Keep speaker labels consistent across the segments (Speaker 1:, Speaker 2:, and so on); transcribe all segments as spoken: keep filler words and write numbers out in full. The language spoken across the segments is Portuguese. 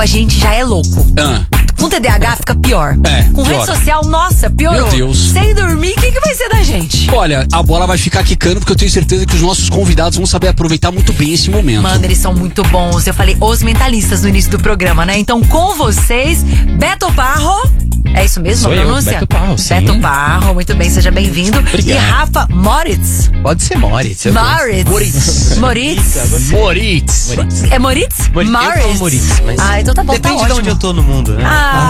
Speaker 1: a gente já é louco.
Speaker 2: Ah.
Speaker 1: Com T D A H fica pior.
Speaker 2: É,
Speaker 1: Com
Speaker 2: pior.
Speaker 1: rede social, nossa, piorou.
Speaker 2: Meu Deus.
Speaker 1: Sem dormir, o que, que vai ser da gente?
Speaker 2: Olha, a bola vai ficar quicando porque eu tenho certeza que os nossos convidados vão saber aproveitar muito bem esse momento.
Speaker 1: Mano, eles são muito bons. Eu falei os mentalistas no início do programa, né? Então, com vocês, Beto Parro. É isso mesmo
Speaker 3: Sou
Speaker 1: a
Speaker 3: eu,
Speaker 1: pronúncia?
Speaker 3: Beto Parro, sim.
Speaker 1: Beto Parro, muito bem, seja bem-vindo. E
Speaker 3: Obrigado.
Speaker 1: Rafa Moritz.
Speaker 4: Pode ser Moritz. eu
Speaker 1: Moritz.
Speaker 4: gosto.
Speaker 1: Moritz.
Speaker 2: Moritz.
Speaker 1: É Moritz?
Speaker 4: Moritz. Eu falo Moritz, mas
Speaker 1: Ah, então tá bom,
Speaker 4: depende
Speaker 1: tá
Speaker 4: de
Speaker 1: ótimo.
Speaker 4: onde eu tô no mundo, né?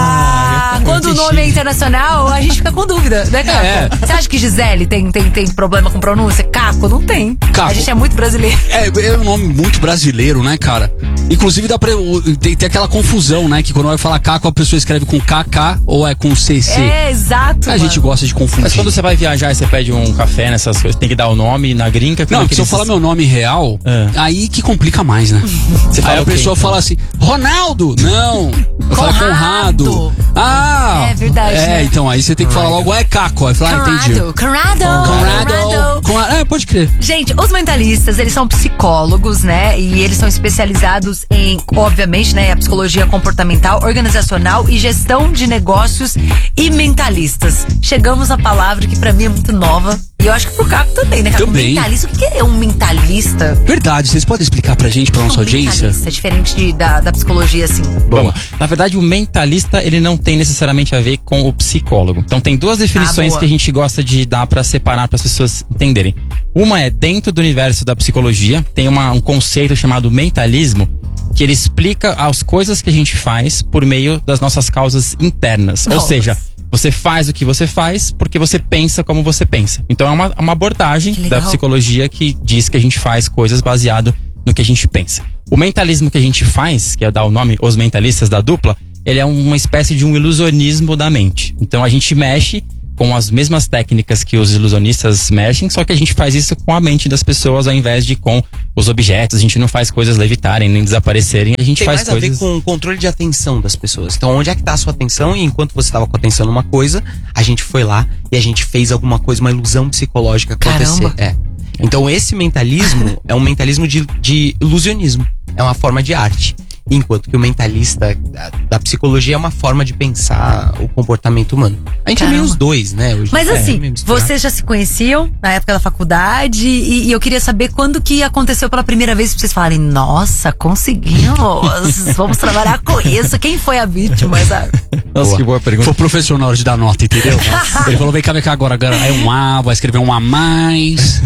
Speaker 1: Ah, quando o nome é internacional, a gente fica com dúvida, né, Caco?
Speaker 2: É.
Speaker 1: Você acha que Gisele tem, tem, tem problema com pronúncia? Caco, não tem.
Speaker 2: Caco.
Speaker 1: A gente é muito brasileiro.
Speaker 2: É, é um nome muito brasileiro, né, cara? Inclusive dá pra, tem, tem aquela confusão, né? Que quando vai falar Caco, a pessoa escreve com K K ou é com C C.
Speaker 1: É, exato.
Speaker 2: A
Speaker 1: mano.
Speaker 2: gente gosta de confundir.
Speaker 3: Mas quando você vai viajar e você pede um café nessas coisas, tem que dar o nome na gringa.
Speaker 2: Não, porque se eu
Speaker 3: aqueles-
Speaker 2: falar meu nome real,
Speaker 3: É.
Speaker 2: aí que complica mais, né?
Speaker 3: Você
Speaker 2: Aí
Speaker 3: fala
Speaker 2: a
Speaker 3: o quê,
Speaker 2: pessoa
Speaker 3: então?
Speaker 2: fala assim, Ronaldo! Não! Eu falo
Speaker 1: Conrado.
Speaker 2: Conrado. Ah!
Speaker 1: É verdade,
Speaker 2: É,
Speaker 1: né?
Speaker 2: então, aí você tem que falar logo, é Caco. Aí fala, ah, entendi.
Speaker 1: Conrado, Conrado,
Speaker 2: Conrado. Conrado. É, pode crer.
Speaker 1: Gente, os mentalistas, eles são psicólogos, né? E eles são especializados em, obviamente, né? A psicologia comportamental, organizacional e gestão de negócios e mentalistas. Chegamos à palavra que pra mim é muito nova. E eu acho que pro Caco também, né, Caco?
Speaker 2: Também.
Speaker 1: Mentalista, o que é um mentalista?
Speaker 2: Verdade, vocês podem explicar pra gente, pra nossa
Speaker 1: um
Speaker 2: audiência?
Speaker 1: mentalista, diferente de- da, da psicologia, assim.
Speaker 3: Bom, na verdade o mentalista ele não tem necessariamente a ver com o psicólogo. Então tem duas definições
Speaker 1: boa.
Speaker 3: que a gente gosta de dar pra separar para as pessoas entenderem. Uma é dentro do universo da psicologia, tem uma, um conceito chamado mentalismo, que ele explica as coisas que a gente faz por meio das nossas causas internas. Ou
Speaker 1: Nossa.
Speaker 3: seja, você faz o que você faz porque você pensa como você pensa. Então é uma, uma abordagem
Speaker 1: Que
Speaker 3: da
Speaker 1: legal.
Speaker 3: psicologia que diz que a gente faz coisas baseado no que a gente pensa. O mentalismo que a gente faz, que é dar o nome Os Mentalistas da Dupla, ele é uma espécie de um ilusionismo da mente. Então a gente mexe com as mesmas técnicas que os ilusionistas mexem, só que a gente faz isso com a mente das pessoas ao invés de com os objetos. A gente não faz coisas levitarem nem desaparecerem, a gente
Speaker 4: Tem
Speaker 3: faz
Speaker 4: mais a ver
Speaker 3: coisas...
Speaker 4: com o controle de atenção das pessoas. Então, onde é que tá a sua atenção? E enquanto você estava com a atenção numa coisa, a gente foi lá e a gente fez alguma coisa, uma ilusão psicológica acontecer.
Speaker 1: Caramba.
Speaker 4: É. Então, esse mentalismo é um mentalismo de, de ilusionismo. É uma forma de arte. Enquanto que o mentalista da, da psicologia é uma forma de pensar o comportamento humano. A gente é meio
Speaker 1: Caramba.
Speaker 4: os dois, né? Hoje
Speaker 1: Mas
Speaker 4: é,
Speaker 1: assim,
Speaker 4: meio misturado.
Speaker 1: vocês já se conheciam na época da faculdade e, e eu queria saber quando que aconteceu pela primeira vez pra vocês falarem, nossa, conseguimos, vamos trabalhar com isso. Quem foi a vítima? Sabe?
Speaker 3: Nossa,
Speaker 2: Boa.
Speaker 3: que boa pergunta.
Speaker 2: Foi o professor na hora de dar nota, entendeu? Ele falou, vem cá, vem cá agora, agora é um A, vai escrever um A mais.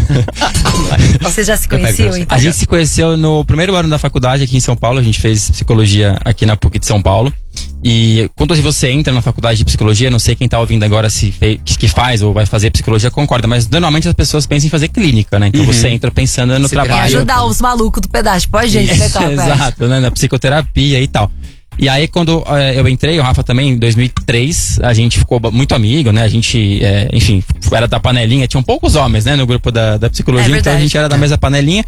Speaker 1: Vocês já se conheciam, então?
Speaker 3: A gente se conheceu no primeiro ano da faculdade aqui em São Paulo. A gente fez psicologia aqui na P U C de São Paulo. E quando você entra na faculdade de psicologia, não sei quem tá ouvindo agora se fez, que faz ou vai fazer psicologia, concorda, mas normalmente as pessoas pensam em fazer clínica, né? Então
Speaker 2: Uhum.
Speaker 3: você entra pensando no
Speaker 4: Se
Speaker 1: É
Speaker 3: trabalho.
Speaker 1: ajudar os malucos do pedaço, tipo a gente, né, Caco?
Speaker 3: Exato, né? Na psicoterapia e tal. E aí, quando eh, eu entrei, o Rafa também, em dois mil e três, a gente ficou ba- muito amigo, né? A gente, eh, enfim, era da panelinha. Tinham poucos homens, né? No grupo da, da psicologia,
Speaker 1: É
Speaker 3: então a
Speaker 1: verdade.
Speaker 3: gente era da mesma panelinha.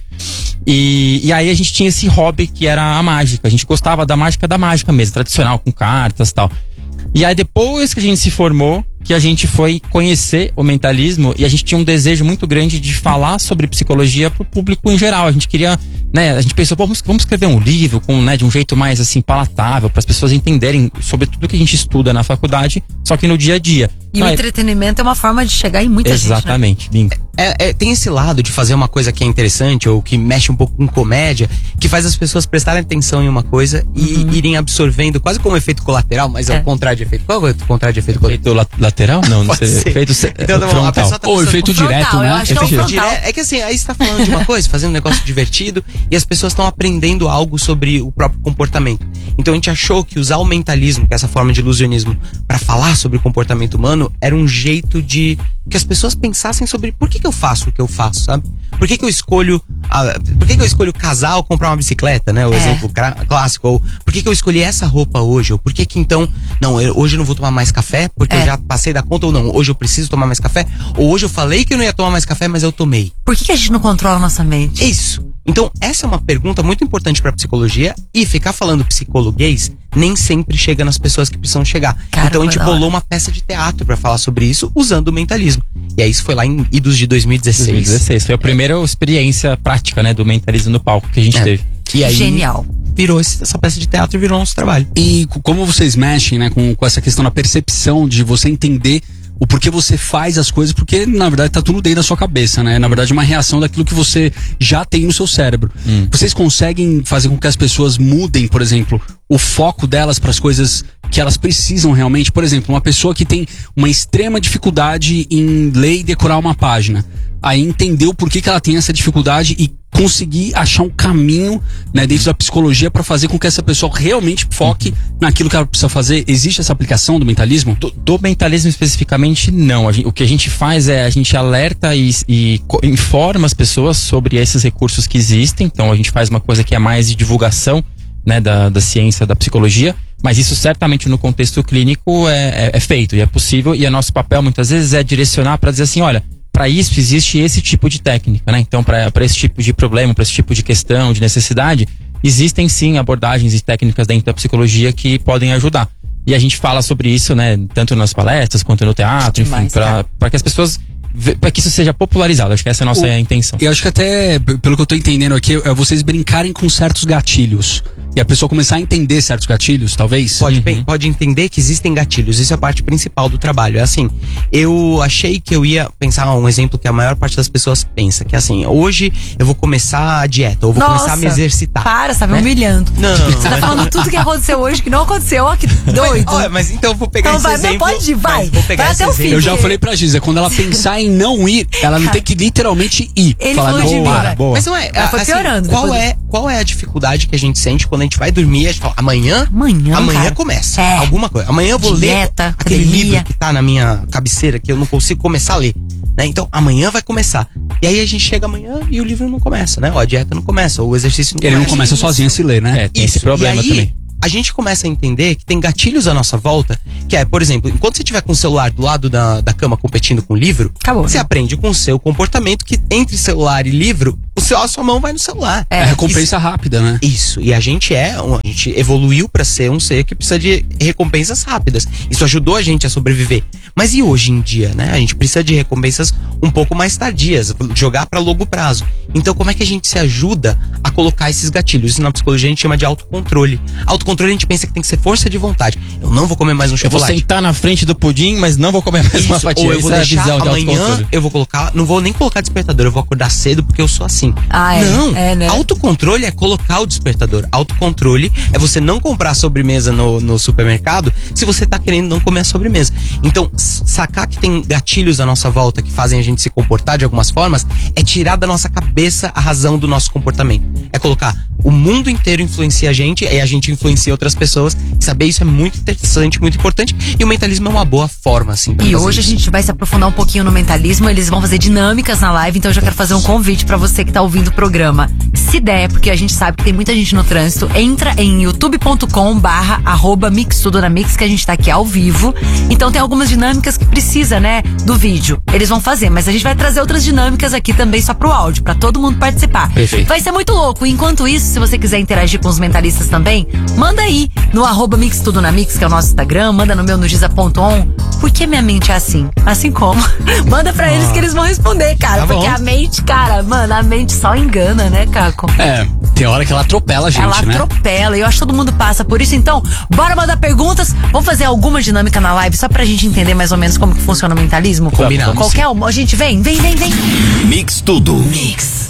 Speaker 3: E, e aí a gente tinha esse hobby que era a mágica. A gente gostava da mágica da mágica mesmo, tradicional, com cartas e tal. E aí, depois que a gente se formou, que a gente foi conhecer o mentalismo e a gente tinha um desejo muito grande de falar sobre psicologia pro público em geral. A gente queria, né, a gente pensou, pô, vamos, vamos escrever um livro com, né, de um jeito mais assim palatável para as pessoas entenderem sobre tudo que a gente estuda na faculdade, só que no dia a dia.
Speaker 1: E
Speaker 3: Então,
Speaker 1: o
Speaker 3: é-
Speaker 1: entretenimento é uma forma de chegar em muita
Speaker 3: Exatamente, bingo.
Speaker 4: É, é, tem esse lado de fazer uma coisa que é interessante ou que mexe um pouco com comédia, que faz as pessoas prestarem atenção em uma coisa e irem absorvendo, quase como um efeito colateral, mas é,
Speaker 1: É.
Speaker 4: o contrário de efeito. Qual é o contrário de efeito colateral?
Speaker 3: Efeito la- lateral? Não, não
Speaker 4: Pode
Speaker 3: sei.
Speaker 4: ser.
Speaker 3: Efeito se-
Speaker 4: Então, não, a
Speaker 3: frontal.
Speaker 4: pessoa tá
Speaker 2: Ou
Speaker 4: pensando-
Speaker 2: efeito
Speaker 1: O frontal,
Speaker 2: direto,
Speaker 1: eu
Speaker 2: né?
Speaker 1: acho que é o
Speaker 4: Efeito
Speaker 1: frontal.
Speaker 4: dire- É que assim, aí você tá falando de uma coisa, fazendo um negócio divertido e as pessoas estão aprendendo algo sobre o próprio comportamento. Então a gente achou que usar o mentalismo, que é essa forma de ilusionismo, pra falar sobre o comportamento humano, era um jeito de que as pessoas pensassem sobre por que, que eu faço o que eu faço, sabe? Por que, que eu escolho a- por que, que eu escolho casar ou comprar uma bicicleta, né? O
Speaker 1: É.
Speaker 4: exemplo cra- clássico. Ou por que, que eu escolhi essa roupa hoje? Ou por que que então, não, eu- hoje eu não vou tomar mais café porque
Speaker 1: É.
Speaker 4: eu já passei da conta, ou não, hoje eu preciso tomar mais café, ou hoje eu falei que eu não ia tomar mais café, mas eu tomei.
Speaker 1: Por que, que a gente não controla a nossa mente?
Speaker 4: Isso. Então, essa é uma pergunta muito importante pra psicologia e ficar falando psicologuês nem sempre chega nas pessoas que precisam chegar.
Speaker 1: Caramba,
Speaker 4: então a gente
Speaker 1: da hora.
Speaker 4: bolou uma peça de teatro pra falar sobre isso usando o mentalismo. E aí isso foi lá em idos de dois mil e dezesseis.
Speaker 3: dois mil e dezesseis. Foi a primeira experiência prática, né, do mentalismo no palco que a gente
Speaker 4: É.
Speaker 3: teve.
Speaker 4: E aí,
Speaker 1: Genial.
Speaker 4: virou esse, essa peça de teatro e virou nosso trabalho.
Speaker 2: E c- como vocês mexem, né, com, com essa questão da percepção de você entender o porquê você faz as coisas, porque na verdade tá tudo dentro da sua cabeça, né? Na verdade é uma reação daquilo que você já tem no seu cérebro.
Speaker 3: Hum.
Speaker 2: Vocês conseguem fazer com que as pessoas mudem, por exemplo, o foco delas para as coisas que elas precisam realmente? Por exemplo, uma pessoa que tem uma extrema dificuldade em ler e decorar uma página. Aí entender o porquê que ela tem essa dificuldade e conseguir achar um caminho, né, dentro da psicologia para fazer com que essa pessoa realmente foque naquilo que ela precisa fazer. Existe essa aplicação do mentalismo?
Speaker 3: Do, do mentalismo especificamente, não. A gente- o que a gente faz é a gente alerta e, e co- informa as pessoas sobre esses recursos que existem. Então a gente faz uma coisa que é mais de divulgação, né, da, da ciência, da psicologia. Mas isso certamente no contexto clínico é, é, é feito e é possível. E o nosso papel muitas vezes é direcionar para dizer assim, olha, para isso existe esse tipo de técnica, né? Então, para esse tipo de problema, para esse tipo de questão, de necessidade, existem sim abordagens e técnicas dentro da psicologia que podem ajudar. E a gente fala sobre isso, né? Tanto nas palestras quanto no teatro, enfim,
Speaker 1: Demais, cara.
Speaker 3: para que as pessoas, para que isso seja popularizado. Acho que essa é a nossa
Speaker 2: O-
Speaker 3: intenção.
Speaker 2: Eu acho que até, p- pelo que eu tô entendendo aqui, é vocês brincarem com certos gatilhos. E a pessoa começar a entender certos gatilhos, talvez?
Speaker 4: Pode, bem, pode entender que existem gatilhos. Isso é a parte principal do trabalho. É assim, eu achei que eu ia pensar um exemplo que a maior parte das pessoas pensa, que é assim, hoje eu vou começar a dieta, ou vou
Speaker 1: Nossa,
Speaker 4: começar a me exercitar.
Speaker 1: Para, você tá me
Speaker 4: né?
Speaker 1: humilhando.
Speaker 4: Não,
Speaker 1: Você tá falando tudo que aconteceu hoje que não aconteceu. Ó, que doido.
Speaker 4: Olha, mas então eu vou pegar
Speaker 1: Então
Speaker 4: esse
Speaker 1: vai, não,
Speaker 4: exemplo.
Speaker 1: pode ir, vai.
Speaker 4: mas Vou pegar
Speaker 1: Vai
Speaker 4: esse
Speaker 1: até o fim.
Speaker 4: exemplo.
Speaker 2: Eu já falei pra Giza, quando ela pensar em não ir, ela não tem que literalmente ir.
Speaker 1: Ele
Speaker 2: Falar,
Speaker 1: falou
Speaker 2: não,
Speaker 1: de mim,
Speaker 2: para.
Speaker 1: vai.
Speaker 3: boa.
Speaker 4: Mas não é.
Speaker 1: Mas foi
Speaker 4: assim,
Speaker 1: piorando
Speaker 4: Qual
Speaker 1: depois
Speaker 4: é, qual é a dificuldade que a gente sente quando a gente vai dormir e a gente fala, amanhã?
Speaker 1: Amanhã,
Speaker 4: Amanhã
Speaker 1: cara.
Speaker 4: começa.
Speaker 1: É.
Speaker 4: Alguma coisa. Amanhã eu vou
Speaker 1: Dieta,
Speaker 4: ler aquele
Speaker 1: academia.
Speaker 4: livro que tá na minha cabeceira que eu não consigo começar a ler. Né? Então, amanhã vai começar. E aí a gente chega amanhã e o livro não começa, né? Ou a dieta não começa, ou o exercício não
Speaker 2: Ele não
Speaker 4: começa.
Speaker 2: começa sozinho a se ler, né?
Speaker 3: É, tem
Speaker 4: Isso.
Speaker 3: esse problema
Speaker 4: e aí,
Speaker 3: também.
Speaker 4: a gente começa a entender que tem gatilhos à nossa volta, que é, por exemplo, enquanto você estiver com o celular do lado da, da cama competindo com o livro,
Speaker 1: Acabou,
Speaker 4: você
Speaker 1: né?
Speaker 4: aprende com o seu comportamento que entre celular e livro, o seu, a sua mão vai no celular.
Speaker 2: É, recompensa rápida, né?
Speaker 4: Isso, e a gente é, um- a gente evoluiu pra ser um ser que precisa de recompensas rápidas. Isso ajudou a gente a sobreviver. Mas e hoje em dia, né? A gente precisa de recompensas um pouco mais tardias, jogar pra longo prazo. Então, como é que a gente se ajuda a colocar esses gatilhos? Isso na psicologia a gente chama de autocontrole. Autocontrole a gente pensa que tem que ser força de vontade. Eu não vou comer mais um
Speaker 3: Eu vou
Speaker 4: chocolate.
Speaker 3: sentar na frente do pudim, mas não vou comer mais uma
Speaker 4: Isso,
Speaker 3: fatia.
Speaker 4: ou eu vou
Speaker 3: Essa é a
Speaker 4: deixar
Speaker 3: visão de
Speaker 4: amanhã,
Speaker 3: autocontrole.
Speaker 4: eu vou colocar, não vou nem colocar despertador, eu vou acordar cedo porque eu sou assim.
Speaker 1: Ah, é.
Speaker 4: Não,
Speaker 1: É, né?
Speaker 4: autocontrole é colocar o despertador. Autocontrole é você não comprar sobremesa no, no supermercado se você tá querendo não comer a sobremesa. Então, s- sacar que tem gatilhos à nossa volta que fazem a gente se comportar de algumas formas é tirar da nossa cabeça a razão do nosso comportamento. É colocar o mundo inteiro influencia a gente e a gente influencia outras pessoas. E saber isso é muito interessante, muito importante. E o mentalismo é uma boa forma, assim, pra
Speaker 1: E
Speaker 4: fazer
Speaker 1: hoje a
Speaker 4: isso.
Speaker 1: gente vai se aprofundar um pouquinho no mentalismo. Eles vão fazer dinâmicas na live, então eu já quero fazer um convite pra você que tá ouvindo o programa. Se der, porque a gente sabe que tem muita gente no trânsito, entra em youtube ponto com barra arroba mix tudo na mix, que a gente tá aqui ao vivo. Então tem algumas dinâmicas que precisa, né, do vídeo. Eles vão fazer, mas a gente vai trazer outras dinâmicas aqui também só pro áudio, pra todo mundo participar.
Speaker 3: Perfeito.
Speaker 1: Vai ser muito louco. Enquanto isso, se você quiser interagir com os mentalistas também, manda aí no arroba mix tudo na mix, que é o nosso Instagram, manda no meu no giza ponto on. Por que minha mente é assim? Assim como? Manda pra eles que eles vão responder, cara.
Speaker 2: Tá bom.
Speaker 1: porque a mente, cara, mano, a mente só engana, né, Caco?
Speaker 2: É, tem hora que ela atropela a gente,
Speaker 1: Ela
Speaker 2: né?
Speaker 1: atropela, e eu acho que todo mundo passa por isso. Então, bora mandar perguntas. Vamos fazer alguma dinâmica na live só pra gente entender mais ou menos como que funciona o mentalismo?
Speaker 4: Combinado.
Speaker 1: Qualquer uma. Gente, vem, vem, vem, vem.
Speaker 5: Mix Tudo.
Speaker 1: Mix.